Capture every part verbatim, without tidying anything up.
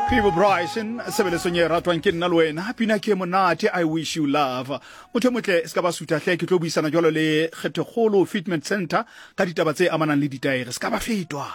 People Bryson sebele sonye ratwang ke nna le wena pina ke monate I wish you love motho motle ska ba suta hle ke tlo buisana jwalo le Kgethegolo Fitment Center ka ditaba tse amanang le ditaere ska ba fetwa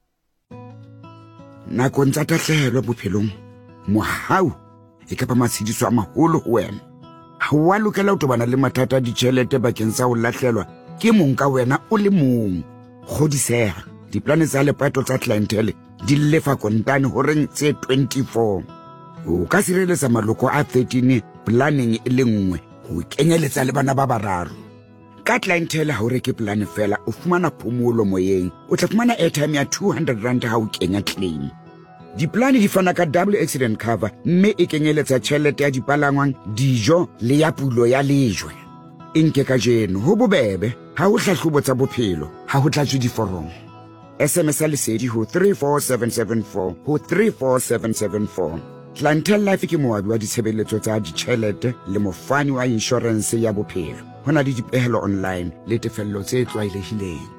nako ntsa tahlelo bophelong mohau e ka ba matshidiso a maholo ho wena ha wa lokela ho tobana le mathata di tšhelete bakeng sa ho lahlelwa ke mong ka wena o le mong godiseha diplane tsa lepato tsa clientele di lefa kontane ho reng tse twenty-four o ka sireletsa maloko a thirteen planning e le nngwe ho kenyeletsa le bana ba bararo ka clientele ha o reke plan fela o fumana phomolo moyeng o tla fumana airtime ya two hundred rand ha o kenya claim diplane di fana ka double accident cover mme e kenyeletsa tšhelete ya dipalangwang dijo le ya pulo ya lejwe inke ka jeno ho bobebe ha o hlahlobo tsa bophelo ha ho tlatswe diforomo S M S lesedi ho three four seven seven four ho three four seven seven four. Clientele Life ke moabi wa ditshebeletso tsa ditjhelete le mofani wa insurance ya bophelo. Hona le dipehelo online le tefello tse tlwaelehileng.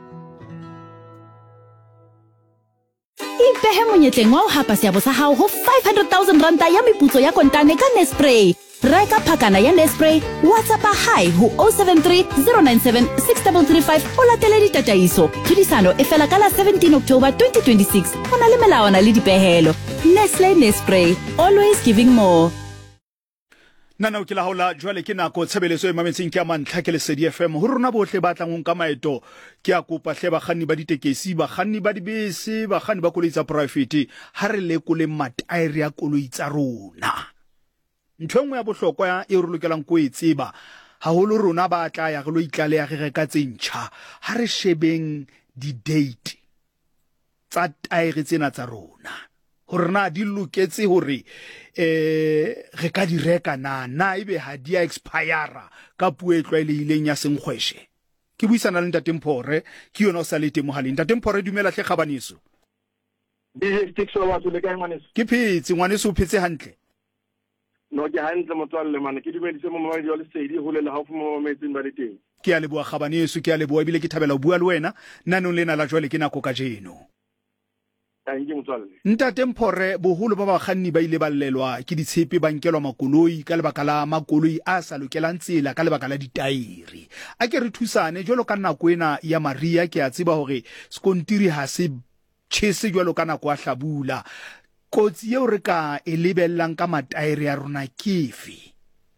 Ipehe monyetleng wa ho hapa seabo sa hao ho five hundred thousand ranta ya meputso ya kontane ka Nespray. Reka phakana ya Nespray, WhatsApp hi ho oh seven three zero nine seven six three three five o latele ditataiso. Tlhodisano e fela ka la seventeen October twenty twenty-six. Hona le melawana le dipehelo. Nestle Nespray, always giving more. Nana o ke la hola jwale ke nako tshebeletso e mametseng ke a mantlha ke lesedi F M ho rona bohle ba tlang nka maeto ke a kopa hle ba kganni ba ditekesi ba kganni ba dibese ba kganni ba koloi tsa private ha re lekole mataere ya koloi tsa rona ntho engwe ya bohlokwa e re lokelang go e tseba haholo rona ba tla ya re lo itlaleya re reka tsentšha ha re shebeng di date tsa taere tsena tsa rona hore na di loketse hore eh re ka di reka na na ebe ha di expire ka puo e tlwaelehileng ya senkgweshe ke buisana le Ntatempore ke yona o sa le teng mohaleng Ntatempore dumela hle khabaniso di tikso wa tlo le ka ngwaneso ke phetse ngwaneso o phetse hantle no ke hantle motswalle mane ke dumedise mo mabadi wa lesedi ho le le haufu mo metseng ba le teng ke a leboa khabaniso ke a leboa bile ke thabela ho bua le wena nanong lena la jwale ke nako ka jeno thank you motswalle Ntatempore boholo ba bakganni ba ile ba llelwa ke ditshepe ba nkelwa makoloi ka lebaka la makoloi a sa lokelang tsela ka lebaka la ditaere a ke re thusane jwalo ka nako ena ya Maria ke a tseba hore skontiri ha se tshese jwalo ka nako a hlabula kotsi eo re ka e lebellang ka mataere ya rona kefe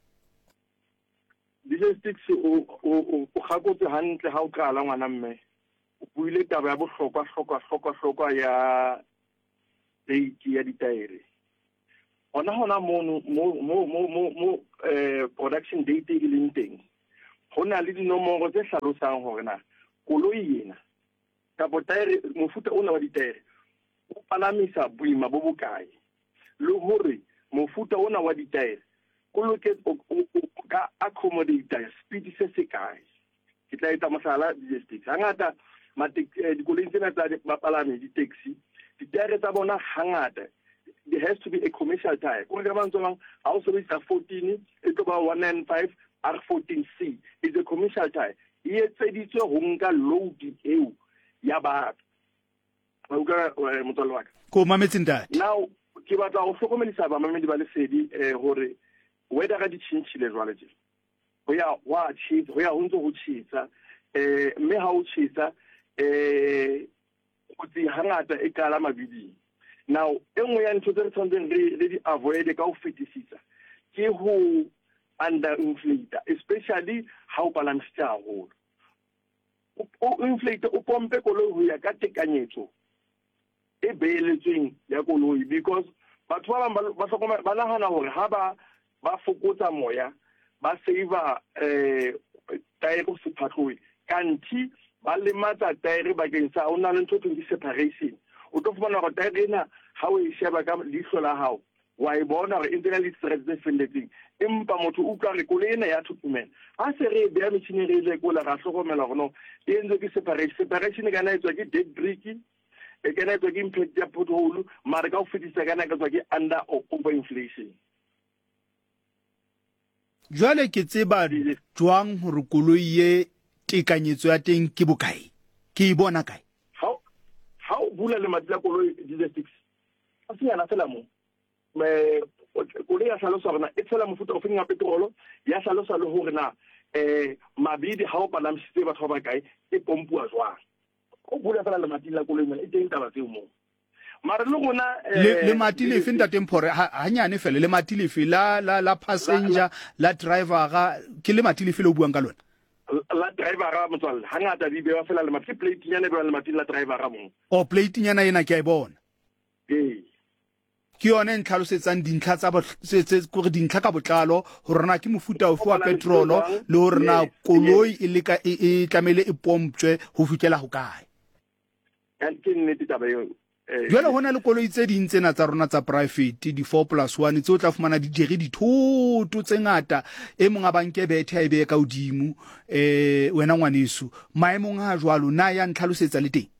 logistics o o o khakotse hantle ha o qala ngwana mme o buile taba ya bohlokwa hlokwa hlokwa hlokwa ya date ya ditaere ona hona mo mo mo mo mo eh production date e leng teng hona le dinomoro tse hlalosang hore na koloi yena ka botaere mofuta ona wa ditaere o palamisa boima bo bokae le hore mofuta ona wa ditaere o loke ka accommodate speed se se kae ke tla etsa masala logistics hangata dikoloi tsena tsa bapalami di-taxi ditaere tsa bona hangata there has to be a commercial tire ko re ba ntse ha o sebedisa fourteen e tlo ba one ninety-five R fourteen C is a commercial tire e etseditswe ho nka load eo ya ba uka motswalle wa ka ko mametseng data now ke batla go hlokomedisa ba mamedi ba lesedi eh hore weather ga di tshintshile jwale je ho ya wa tshitsa ho ya ho ntse ho tshitsa eh mme ha o tshitsa eh o tsi hangata e kala mabidi now engwe ya ntho tse re tshwantseng re di avoid ka o fetisisa ke ho under inflate especially ha o balance haholo o inflate o pompe koloi ho ya ka tekanyetso e beeletsweng ya koloi because batho ba bang ba hlokomela ba nahana hore ha ba ba fokotsa moya ba saver eh taere go sephatloi kanthi ba lematsa taere bakeng sa ona le ntho tse separation o tlo fumana gore taere ena ha o e sheba ka lihlo la hao wa e bona gore internal stress tse felletseng empa motho o utlwa re koloi ena ya thutumela ha se re be ya metšhini re ile kola ga hlokomela gore no e ntse ke separation separation e kana etswa ke dead brake e kana etswa ke impact ya pothole mara ka o fetisa kana ka tswa ke under over inflation jwale ke tseba jwang hore koloi ye tekanyetso ya teng ke bokae ke e bona kae ha ha o bula le matla koloi di six a se yana fela mo me koloi ya hlalosa rena e tshela mofuta o feng ya petrolo ya hlalosa le hore na eh mabidi ha o palamisitse batho ba kae e pompua jwang o bula fela le matile la koloi e teng taba tseo mo mara le gona le le matile fe nta tempore ha nyane fela le matile fe la la la passenger la driver ga ke le matile fe le o buang ka lona la driver ga motswalle hangata di bewa fela le matile plate nyane bewa le matile la driver ga mo o plate nyana ena ke a e bona ee ke yone ntlhalosetsang dintlha tsa se go re dintlha ka botlalo go rena ke mofuta o wa petrolo le go rena koloi e le ka e tlamele e pomptswe go fitlela go kae ke nnete taba yo jwale hona le koloi tse ding tsena tsa rona tsa private di four plus one tse o tla fumana di dire dithoto tse ngata e mong a banke bethe a ebe ka odimo eh wena ngwanesu maemong a jwalo na ya ntlhalosetsa le teng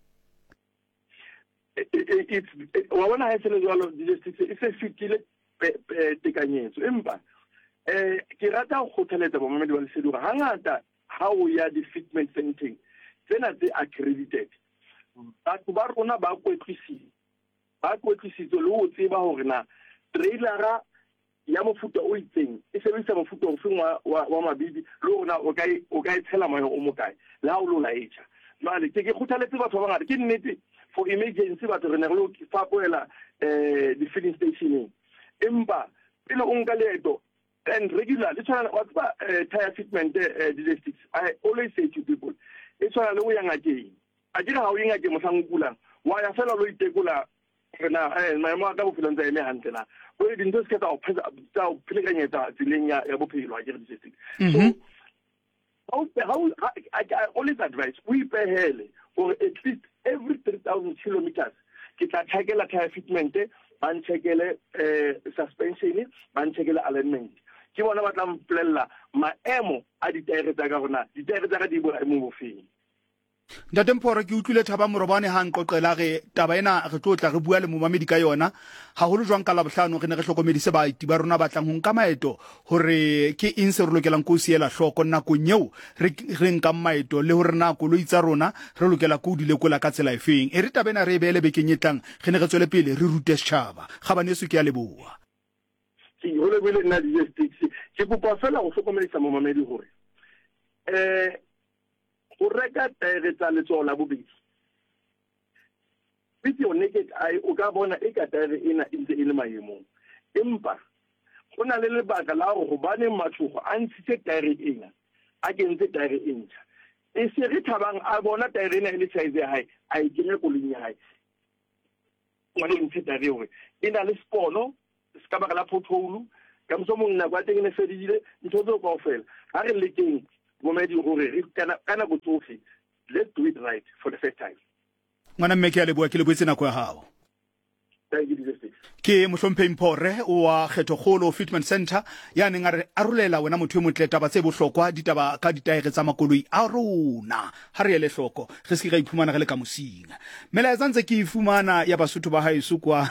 it's wa bona ha sele jwalo e se fitile tekanyetso empa eh ke rata go kgothaletsa bo mamedi ba lesedi gore hangata ha o ya di fitment centering tsena tse accredited batho ba rona ba kwetlisitse ba kwetlisitse le o tseba hore na trailera ya mofuta o itseng e sebedisa mofuta o feng wa wa mabidi le ona o ka o ka tshela moya o mo kae la o lo la etsa mali ke ke kgothaletse batho ba ngata ke nnete for emergency batho re ne re lo fa poela eh di filling stationing empa pele o nka leeto and regular le tswana wa ba tire fitment diagnostics I always say to people e tswana le o ya ngakeng a dira ha o yenga ke mosang kulang wa ya fela lo itekola rena eh maemo a ka bo filantsa ene hantle na o e dinto se ka o pheza tsa o philekanyetsa tsileng ya ya bophelo a dira diagnostics so how how I always advise we pehele for at least every three thousand kilometers ke tla thakela tire fitment ban checkele eh suspension ban checkele alignment ke bona ba tla mpolella maemo a ditire tsa ka rona ditire tsa ka di bo mo bofeng ntate Mpore ke utlwile Thaba Morobane ha nqoqela ge taba ena re tlotla re bua le momamedi ka yona ha holo jwang ka la bohlano re ne re hlokomedise ba iti ba rona ba tlang ho nka maeto hore ke eng se re lokelang go siela hloko nako nyeo re re nka maeto le hore na koloi tsa rona re lokela go di lekola ka tsela efeng e re tabena re bele be kenyetlang ge ne re tswele pele re rute setšhaba ga bane se ke ya leboa ke ho le bile nna logistics ke kopa fela go hlokomedisa momamedi hore eh o reka tire tsa letsola bobedi with your naked eye o ka bona e ka tire ena ntse e le maemong empa go na le lebaka la go bane mathugo a ntshitse tire ena a kentse tire e ntšha e se re thabang a bona tire ena e le size ya hae a e kenya kolong ya hae wa le ntse tire hore e na le spono se ka baka la pothole ka mso mong nako a teng ne fedile ntho tso kaofela ha re le teng momedi gore re kana kana botsofe let's do it right for the first time ngwana mme ke a leboa ke leboetse nako ya hao thank you Jesus ke mohlomphe Mpore o wa kgetho kgolo fitment center ya neng a re arolela wena motho e motle taba tse bohlokwa ditaba ka ditaere tsa makoloi a rona ha re ele hloko re se ga iphumana re le ka mosinga mela ya tsantse ke ifumana ya basotho ba haeso kwa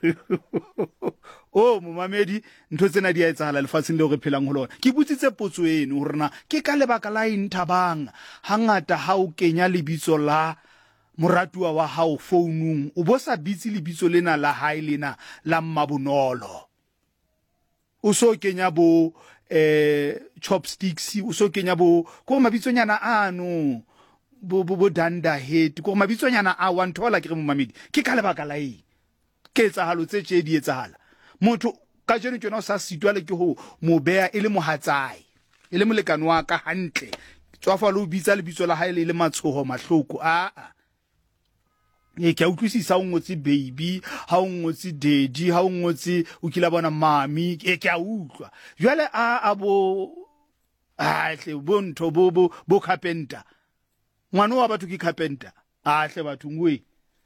o momamedi ntho tsena di a etsahala lefatsheng le go phelang ho lona ke butsitse potso eno ho rena ke ka lebaka la inthabang hangata ha o kenya lebitso la moratua wa hao founung o bo sa bitse lebitso lena la hae lena la mmabonolo o so kenya bo eh chopsticks o so kenya bo ko mabitso nyana ano bo bo danda head ko mabitso nyana a one thola ke re momamedi ke ka lebaka la eng ke tsahalo tse tse di etsahala motho ka jeno tsona o sa sitwa le ke ho mo bea e le mohatsai e le molekano wa ka hantle tswafa lo bitsa le bitso la hae le matshoho mahloko a a e ke utlwisisa o ngotse baby ha o ngotse daddy ha o ngotse o kila bona mami e ke a utlwa jwale a abo a hle bontho bo bo bo carpenter ngwana wa batho ke carpenter a hle batho ngwe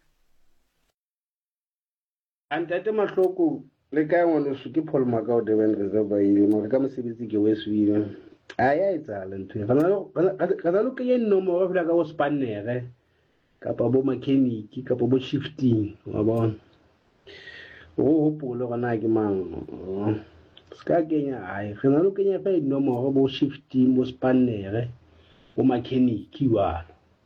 antate mahloko le ka ngwana su ke Paul Makau Durban Reserve ile mo ka mosebetsi ke weswile aya etsala ntwe ga ga lo ke ye nomoro wa fela ka o spannere kapa bo mechanic kapa bo shifting wa bona o hopolo gona ke mang ska kenya ai gena lo kenya fa nomoro bo shifting bo spannere bo mechanic wa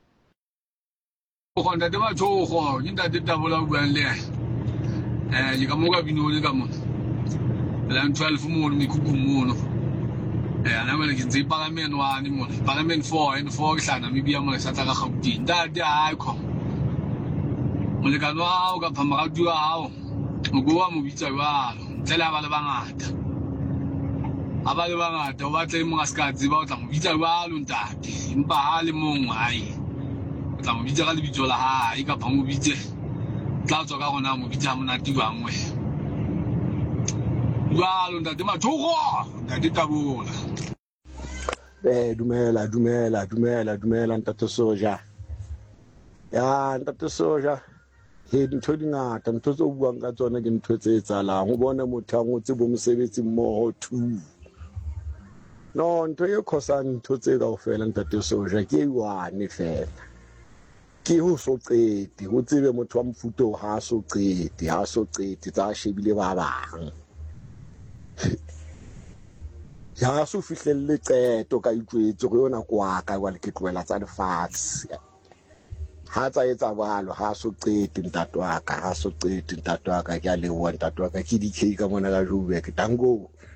o konta de ba tsogo ni ntate tabola buang le eh ke ka mo ka bino le ka mo Lan twelve mono mikhukhu mono. Eh ana mele ke ntse parliament one mono. Parliament four and four ke hlana Namibia mo sa tla ka Gauteng. Ntate ha ikho. Molekano wa hao ka phamagadi wa hao. O go wa mo bitsa jwalo. Tsela ba le bangata. Aba le bangata o batla mo gaskatsi ba o tla mo bitsa jwalo ntate. Empa ha le mong hae. O tla mo bitsa ka lebitso la hae ka phamo bitse. Tla tswa ka gona mo bitsa monate bangwe. Jwalo ntate mathogo. Ntate tabola. Eh dumela dumela dumela dumela ntate Soja. Ya ntate Soja. He ntho di ngata ntho tse o buang ka tsona ke ntho tse etsalang o bone motho a ngotse bo mosebetsi mmoho two no ntho e khosang ntho tse ka ofela ntate Soja ke one fela ke ho so qete ho tsebe motho wa mfuto ha so qete ha so qete tsa shebile ba bang ya so fihlelle qeto ka itwetse go yona kwa ka wa le ke tloela tsa lefatshe ha tsa etsa balo ha so qete ntatwa ka ha so qete ntatwa ka ke a le wa ntatwa ka ke di K ka mona ka Joburg tango